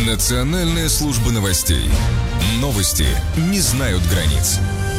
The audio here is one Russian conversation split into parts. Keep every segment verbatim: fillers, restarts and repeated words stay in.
Национальная служба новостей. Новости не знают границ.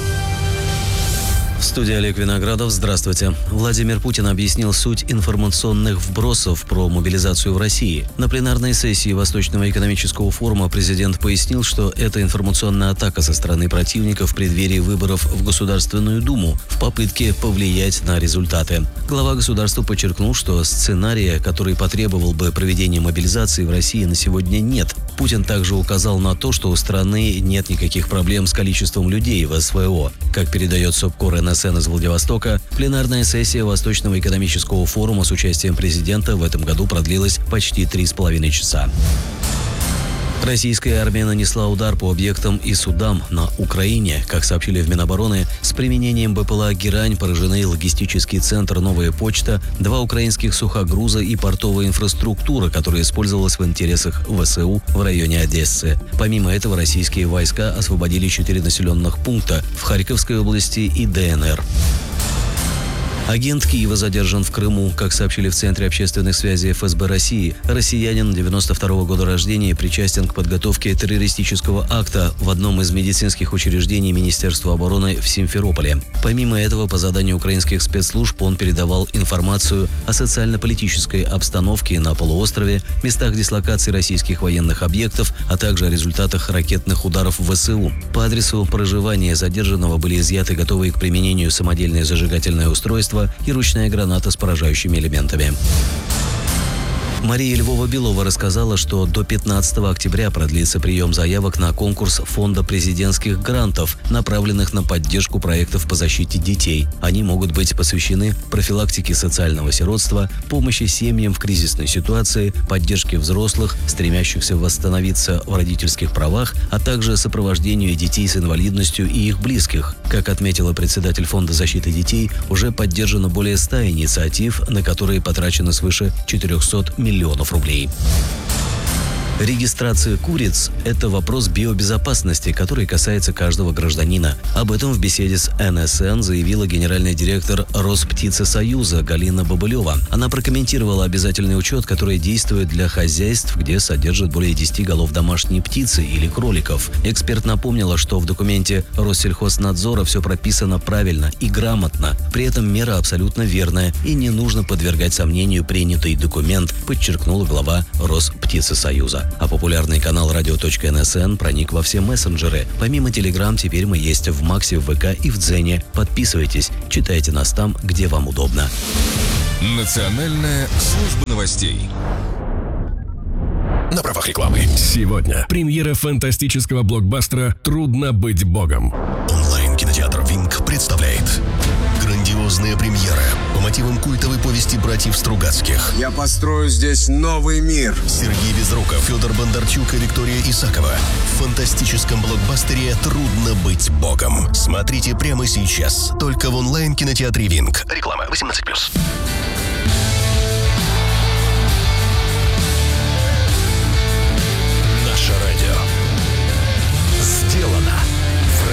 В студии Олег Виноградов. Здравствуйте. Владимир Путин объяснил суть информационных вбросов про мобилизацию в России. На пленарной сессии Восточного экономического форума президент пояснил, что это информационная атака со стороны противников в преддверии выборов в Государственную Думу в попытке повлиять на результаты. Глава государства подчеркнул, что сценария, который потребовал бы проведения мобилизации в России, на сегодня нет. Путин также указал на то, что у страны нет никаких проблем с количеством людей в СВО. Как передает Собкор эн эс эн из Владивостока, пленарная сессия Восточного экономического форума с участием президента в этом году продлилась почти три с половиной часа. Российская армия нанесла удар по объектам и судам на Украине. Как сообщили в Минобороны, с применением БПЛА «Герань» поражены логистический центр «Новая почта», два украинских сухогруза и портовая инфраструктура, которая использовалась в интересах ВСУ в районе Одессы. Помимо этого, российские войска освободили четыре населенных пункта в Харьковской области и Дэ эн эр. Агент Киева задержан в Крыму. Как сообщили в Центре общественных связей эф эс бэ России, россиянин девяносто второго года рождения причастен к подготовке террористического акта в одном из медицинских учреждений Министерства обороны в Симферополе. Помимо этого, по заданию украинских спецслужб он передавал информацию о социально-политической обстановке на полуострове, местах дислокации российских военных объектов, а также о результатах ракетных ударов вэ эс у. По адресу проживания задержанного были изъяты готовые к применению самодельные зажигательные устройства и ручная граната с поражающими элементами. Мария Львова-Белова рассказала, что до пятнадцатого октября продлится прием заявок на конкурс Фонда президентских грантов, направленных на поддержку проектов по защите детей. Они могут быть посвящены профилактике социального сиротства, помощи семьям в кризисной ситуации, поддержке взрослых, стремящихся восстановиться в родительских правах, а также сопровождению детей с инвалидностью и их близких. Как отметила председатель Фонда защиты детей, уже поддержано более ста инициатив, на которые потрачено свыше четырехсот миллионов рублей. Регистрация куриц – это вопрос биобезопасности, который касается каждого гражданина. Об этом в беседе с эн эс эн заявила генеральный директор Росптицесоюза Галина Бабылева. Она прокомментировала обязательный учет, который действует для хозяйств, где содержат более десяти голов домашней птицы или кроликов. Эксперт напомнила, что в документе Россельхознадзора все прописано правильно и грамотно. При этом мера абсолютно верная и не нужно подвергать сомнению принятый документ, подчеркнула глава Росптицесоюза. А популярный канал радио точка эн эс эн проник во все мессенджеры. Помимо Телеграм, теперь мы есть в Максе, в вэ ка и в Дзене. Подписывайтесь, читайте нас там, где вам удобно. Национальная служба новостей. На правах рекламы. Сегодня премьера фантастического блокбастера «Трудно быть богом». Онлайн-кинотеатр «Винг» представляет грандиозная премьера по мотивам культовой повести братьев Стругацких. Я построю здесь новый мир. Сергей Безруков, Федор Бондарчук и Виктория Исакова в фантастическом блокбастере «Трудно быть богом». Смотрите прямо сейчас. Только в онлайн-кинотеатре «Винг». Реклама восемнадцать плюс.